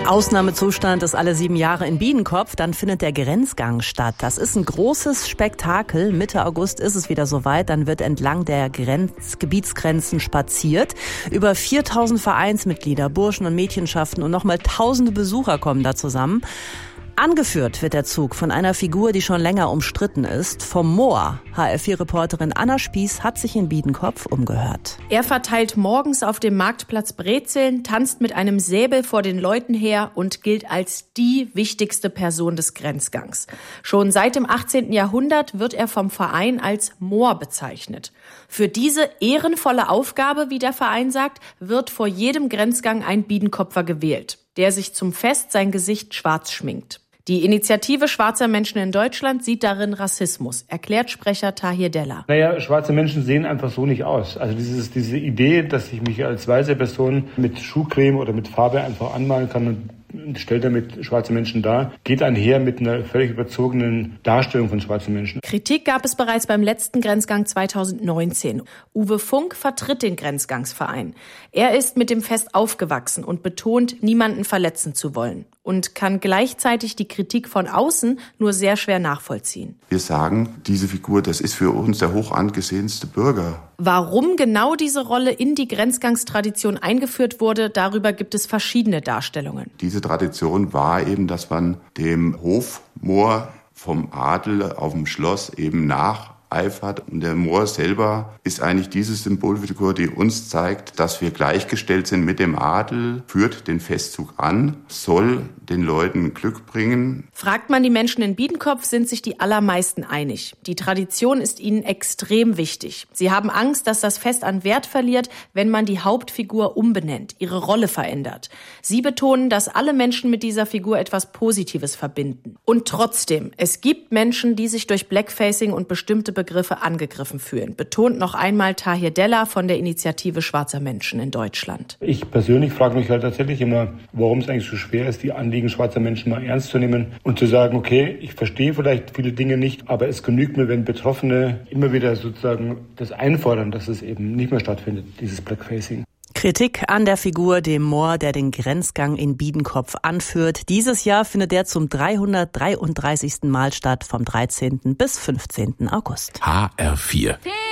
Ausnahmezustand ist alle 7 Jahre in Biedenkopf, dann findet der Grenzgang statt. Das ist ein großes Spektakel. Mitte August ist es wieder soweit, dann wird entlang der Gebietsgrenzen spaziert. Über 4000 Vereinsmitglieder, Burschen- und Mädchenschaften und nochmal tausende Besucher kommen da zusammen. Angeführt wird der Zug von einer Figur, die schon länger umstritten ist, vom Moor. HR4-Reporterin Anna Spieß hat sich in Biedenkopf umgehört. Er verteilt morgens auf dem Marktplatz Brezeln, tanzt mit einem Säbel vor den Leuten her und gilt als die wichtigste Person des Grenzgangs. Schon seit dem 18. Jahrhundert wird er vom Verein als Moor bezeichnet. Für diese ehrenvolle Aufgabe, wie der Verein sagt, wird vor jedem Grenzgang ein Biedenkopfer gewählt, der sich zum Fest sein Gesicht schwarz schminkt. Die Initiative Schwarzer Menschen in Deutschland sieht darin Rassismus, erklärt Sprecher Tahir Della. Schwarze Menschen sehen einfach so nicht aus. Also diese Idee, dass ich mich als weiße Person mit Schuhcreme oder mit Farbe einfach anmalen kann und stellt damit schwarze Menschen dar, geht einher mit einer völlig überzogenen Darstellung von schwarzen Menschen. Kritik gab es bereits beim letzten Grenzgang 2019. Uwe Funk vertritt den Grenzgangsverein. Er ist mit dem Fest aufgewachsen und betont, niemanden verletzen zu wollen und kann gleichzeitig die Kritik von außen nur sehr schwer nachvollziehen. Wir sagen, diese Figur, das ist für uns der hoch angesehenste Bürger. Warum genau diese Rolle in die Grenzgangstradition eingeführt wurde, darüber gibt es verschiedene Darstellungen. Diese Tradition war eben, dass man dem Hofmoor vom Adel auf dem Schloss eben nacheifert. Und der Moor selber ist eigentlich diese Symbolfigur, die uns zeigt, dass wir gleichgestellt sind mit dem Adel, führt den Festzug an, soll den Leuten Glück bringen. Fragt man die Menschen in Biedenkopf, sind sich die allermeisten einig. Die Tradition ist ihnen extrem wichtig. Sie haben Angst, dass das Fest an Wert verliert, wenn man die Hauptfigur umbenennt, ihre Rolle verändert. Sie betonen, dass alle Menschen mit dieser Figur etwas Positives verbinden. Und trotzdem, es gibt Menschen, die sich durch Blackfacing und bestimmte Begriffe angegriffen fühlen, betont noch einmal Tahir Della von der Initiative Schwarzer Menschen in Deutschland. Ich persönlich frage mich halt tatsächlich immer, warum es eigentlich so schwer ist, die Anliegen schwarzer Menschen mal ernst zu nehmen und zu sagen, okay, ich verstehe vielleicht viele Dinge nicht, aber es genügt mir, wenn Betroffene immer wieder sozusagen das einfordern, dass es eben nicht mehr stattfindet, dieses Blackfacing. Kritik an der Figur, dem Moor, der den Grenzgang in Biedenkopf anführt. Dieses Jahr findet er zum 333. Mal statt, vom 13. bis 15. August. HR4